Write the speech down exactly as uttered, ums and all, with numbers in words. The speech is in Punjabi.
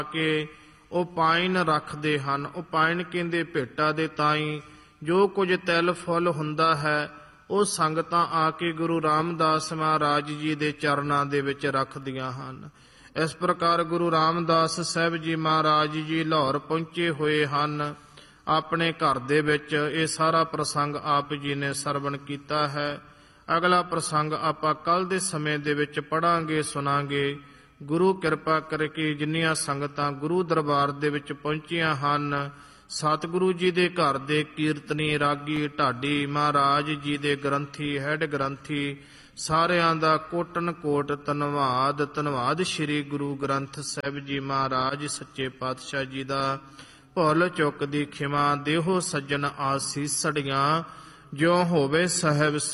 ਕੇ ਉਹ ਪਾਇਨ ਰੱਖਦੇ ਹਨ। ਉਹ ਪਾਇਨ ਕਹਿੰਦੇ ਭੇਟਾ ਦੇ ਤਾਈਂ ਜੋ ਕੁਝ ਤਿਲ ਫੁੱਲ ਹੁੰਦਾ ਹੈ ਉਹ ਸੰਗਤਾਂ ਆ ਕੇ ਗੁਰੂ ਰਾਮਦਾਸ ਮਹਾਰਾਜ ਜੀ ਦੇ ਚਰਨਾਂ ਦੇ ਵਿੱਚ ਰੱਖਦੀਆਂ ਹਨ। ਇਸ ਪ੍ਰਕਾਰ ਗੁਰੂ ਰਾਮਦਾਸ ਸਾਹਿਬ ਜੀ ਮਹਾਰਾਜ ਜੀ ਲਾਹੌਰ ਪਹੁੰਚੇ ਹੋਏ ਹਨ ਆਪਣੇ ਘਰ ਦੇ ਵਿੱਚ। ਇਹ ਸਾਰਾ ਪ੍ਰਸੰਗ ਆਪ ਜੀ ਨੇ ਸਰਵਣ ਕੀਤਾ ਹੈ। ਅਗਲਾ ਪ੍ਰਸੰਗ ਆਪਾਂ ਕੱਲ ਦੇ ਸਮੇਂ ਦੇ ਵਿੱਚ ਪੜਾਂਗੇ, ਸੁਣਾਂਗੇ। ਗੁਰੂ ਕਿਰਪਾ ਕਰਕੇ ਜਿੰਨੀਆਂ ਸੰਗਤਾਂ ਗੁਰੂ ਦਰਬਾਰ ਦੇ ਵਿੱਚ ਪਹੁੰਚੀਆਂ ਹਨ, ਸਤਿਗੁਰੂ ਜੀ ਦੇ ਘਰ ਦੇ ਕੀਰਤਨੀ, ਰਾਗੀ, ਢਾਡੀ, ਮਹਾਰਾਜ ਜੀ ਦੇ ਗ੍ਰੰਥੀ, ਹੈਡ ਗ੍ਰੰਥੀ, ਸਾਰਿਆਂ ਦਾ ਕੋਟਨ ਕੋਟ ਧੰਨਵਾਦ। ਧੰਨਵਾਦ ਸ੍ਰੀ ਗੁਰੂ ਗ੍ਰੰਥ ਸਾਹਿਬ ਜੀ ਮਹਾਰਾਜ ਸੱਚੇ ਪਾਤਸ਼ਾਹ ਜੀ ਦਾ। ਭੁੱਲ ਚੁੱਕ ਦੀ ਖਿਮਾ ਦੇਹੋ ਸੱਜਣ ਆਸੀਸੜੀਆਂ, ਜਿਉ ਹੋਵੇ ਸਾਹਿਬ